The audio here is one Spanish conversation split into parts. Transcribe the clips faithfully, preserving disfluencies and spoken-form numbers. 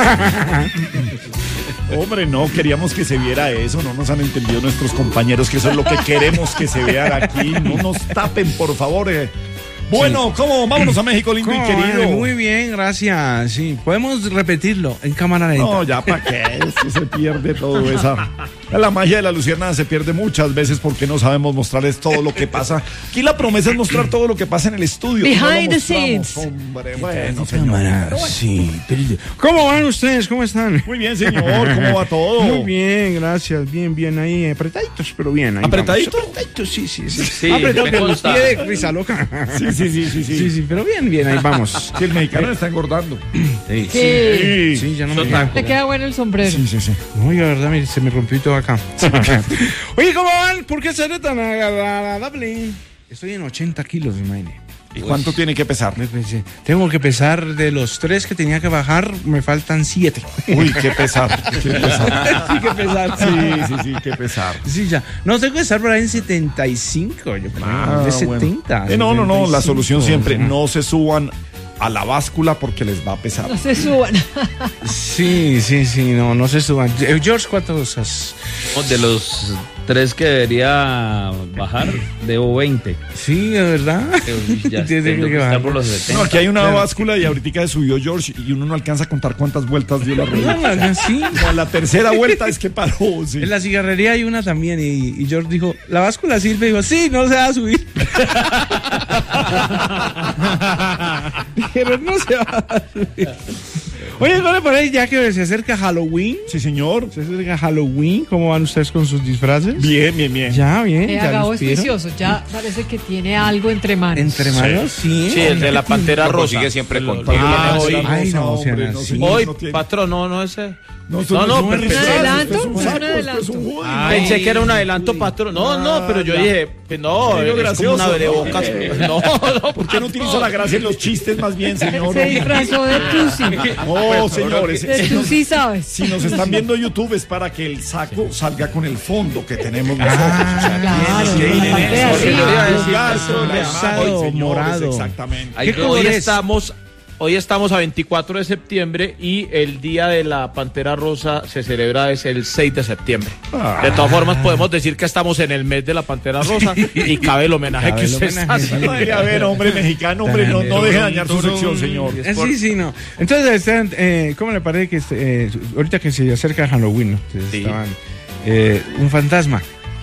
Hombre, no, queríamos que se viera eso, no nos han entendido nuestros compañeros que eso es lo que queremos que se vea aquí. No nos tapen, por favor. Eh. Bueno, sí. ¿Cómo? Vámonos a México, lindo y querido. Ay, muy bien, gracias. Sí, podemos repetirlo en cámara lenta. No, ya para qué, es que se pierde todo esa. La magia de la luciérnaga se pierde muchas veces porque no sabemos mostrarles todo lo que pasa. Aquí la promesa es mostrar todo lo que pasa en el estudio. Behind the scenes. Hombre, bueno, señor. Sí. ¿Cómo van ustedes? ¿Cómo están? Muy bien, señor. ¿Cómo va todo? Muy bien, gracias. Bien, bien ahí. Apretaditos, pero bien. Ahí ¿Apretaditos? Vamos. Apretaditos, sí, sí, sí. Sí, apretaditos me con los consta. pies de risa loca. Sí, sí, sí, sí, sí. Sí, sí, pero bien, bien, ahí vamos. Que el mexicano está engordando. Sí, Sí. sí, ya no me Sotaco. Te queda bueno el sombrero. Sí, sí, sí. Oye, la verdad, mire, se me rompió todo acá. Oye, ¿cómo van? ¿Por qué seré tan agradable? Estoy en ochenta kilos, imagínate. ¿Y cuánto tiene que pesar? Tengo que pesar de los tres que tenía que bajar, me faltan siete. Uy, qué pesar. Qué pesar. Sí, qué pesar. Sí, sí, sí, qué pesar. Sí, ya. No, tengo que estar por ahí en setenta y cinco, yo creo. Ah, de bueno. setenta. Eh, no, no, no, la solución siempre, Ajá. no se suban a la báscula porque les va a pesar. No se suban. Sí, sí, sí, no, no se suban. Eh, George, ¿cuántos has? De los tres que debería bajar, debo veinte. Sí, de verdad. Ya Tiene tengo que que bajar. estar por los No, setenta. aquí hay una báscula y ahorita subió George y uno no alcanza a contar cuántas vueltas dio la rueda. No, no, sí. No, la tercera vuelta es que paró. Sí. En la cigarrería hay una también y, y George dijo, ¿la báscula sirve? Y dijo, sí, no se va a subir. Dijeron, no se va a subir. Oye, ¿no le parece ya que se acerca Halloween? Sí, señor. Se acerca Halloween. ¿Cómo van ustedes con sus disfraces? Bien, bien, bien. Ya, bien. Eh, ya Agavo los es vieron. juicioso. Ya parece que tiene algo entre manos. Entre manos, sí. Sí, el de la Pantera Lo Rosa. consigue siempre con Lo- todo. Ah, Ah, hoy, la ay, rosa, no, hombre, sean no, así. señor, hoy, no tiene- patrón, no, no ese. No, No, no, un pero- especial, ¿Un adelanto? esto es un ¿Un saco, esto adelanto? es un juego. Ay. Pensé que era un adelanto, patrón. No, no, pero yo ya. dije, pues no, Medio es como gracioso, una ¿no? abrebocas. Eh. No, no, ¿Por qué no utiliza la gracia en los chistes más bien, señor? Se disfrazó de Tusi. Oh, señores. De si nos- Tusi, ¿sabes? Si nos están viendo en YouTube es para que el saco salga con el fondo que tenemos nosotros. Ah, O sea, claro, tiene que ir la en parte de eso, arriba. en el Sí, lugar, sí, con la rosado, imagen, señores, morado. Exactamente. Ay, ¿Qué hoy color es? estamos, hoy estamos a veinticuatro de septiembre y el día de la Pantera Rosa se celebra es el seis de septiembre. Ah. De todas formas podemos decir que estamos en el mes de la Pantera Rosa y cabe el homenaje Cabe que el usted está homenaje. haciendo. Ay, a ver, hombre mexicano, hombre, no, no deje dañar su sección, señor. Eh, Sí, sí, no. Entonces, están, eh, ¿cómo le parece que este, eh, ahorita que se acerca Halloween, ¿no? Entonces, Sí. estaban, eh, un fantasma.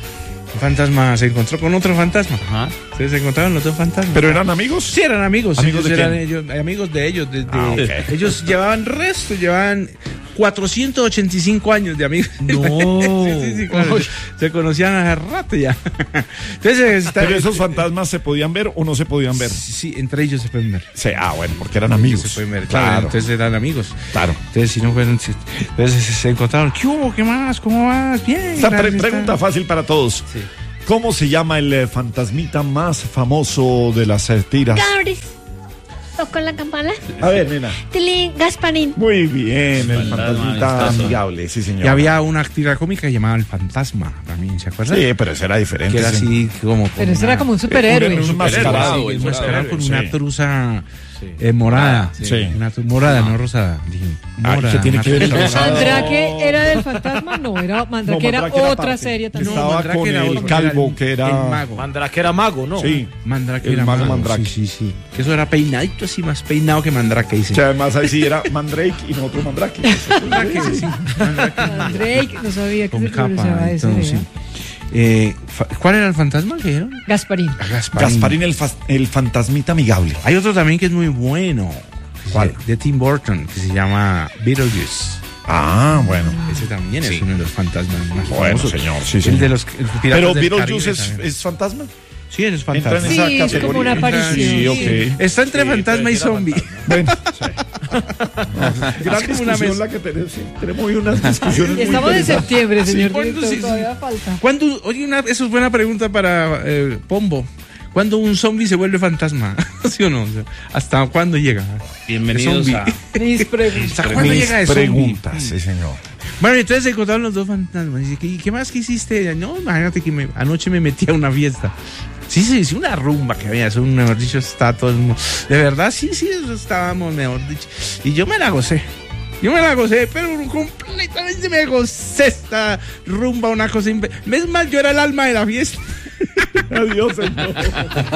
Un fantasma se encontró con otro fantasma. Ajá. Ustedes se encontraron los dos fantasmas. ¿Pero eran amigos? Sí, eran amigos. ¿Amigos ellos de eran quién? ellos, amigos de ellos. de- de- Ah, ok. Ellos llevaban resto, llevaban cuatrocientos ochenta y cinco años de amigos. No. sí, sí, sí, claro. Se conocían hace rato ya. Entonces, está, ¿Pero esos fantasmas se podían ver o no se podían ver? Sí, sí, entre ellos se pueden ver. Sí, ah, bueno, porque eran amigos. Se pueden ver, claro. Claro, Entonces eran amigos. claro. Entonces, si no fueron. si- entonces se, se encontraron. ¿Qué hubo? ¿Qué más? ¿Cómo vas? Bien. Esta pre- gracias, pregunta está- fácil para todos. ¿Cómo se llama el eh, fantasmita más famoso de las eh, tiras? Cabris. ¿Tocó la campana? A ver, nena. Tilín, Gasparín. Muy bien, el Fantasma fantasmita amistoso. amigable, sí, señor. Y había una tira cómica llamada El Fantasma también, ¿se acuerdan? Sí, pero eso era diferente. Que era sí. así como. con Pero ese una- era como un superhéroe. un- un enmascarado, Sí, el enmascarado con superhéroe, una sí. truza eh, morada. Sí. Una tru- morada, no rosada. Dije, Ay, morada, ¿qué tiene una que ver el truza rosado? morada. ¿Mandrake era del fantasma? No, era Mandrake, No, era Mandrake era otra parte. serie también. Estaba Mandrake con era el otro, calvo, el- que era- El mago. Mandrake era mago, ¿no? Sí. Mandrake El era mago mago. Mandrake. Sí, sí, sí. Que eso era peinadito así, más peinado que Mandrake, dice. Que además ahí sí era Mandrake y nosotros Mandrake. Mandrake, sí. Mandrake. Mandrake, no sabía que Con se pronunciaba capa. eso. Entonces, ¿eh? sí. Eh, fa- ¿Cuál era el fantasma que dijeron? Gasparín. A Gasparín. Gasparín, el, fas- el fantasmita amigable. Hay otro también que es muy bueno. ¿Cuál? De, de Tim Burton, que se llama Beetlejuice. Ah, bueno. Ese también es Sí. uno de los fantasmas más Bueno, famosos. señor, sí, El señor. de los el Piratas Pero del Beetlejuice Caribe es, también. es fantasma. Sí, es Entra en fantasma. Sí, esa es categoría. como una aparición. Sí, ok. Está entre Sí, fantasma pero y era zombie. Bueno, sí. No, gran como una discusión mez- la que tenemos. Sí, tenemos hoy unas discusiones Y muy estamos en interesantes. septiembre, señor ¿cuándo director, sí, sí? todavía falta. ¿Cuándo, oye, una, eso es buena pregunta para eh, Pombo. ¿Cuándo un zombie se vuelve fantasma? ¿Sí o no? O sea, ¿hasta cuándo llega? Bienvenidos El a... Mis preguntas. ¿Hasta cuándo Mis llega el zombie? preguntas, sí, señor. Bueno, entonces se encontraron los dos fantasmas. Dice, ¿qué, qué más que hiciste? No, imagínate que me- anoche me metí a una fiesta. Sí, sí, sí, una rumba que había, eso, mejor dicho, está todo el mundo. De verdad, sí, sí, eso estábamos, mejor dicho. Y yo me la gocé. Yo me la gocé, pero completamente me gocé esta rumba, una cosa. imp- Es más, yo era el alma de la fiesta. Adiós, señor.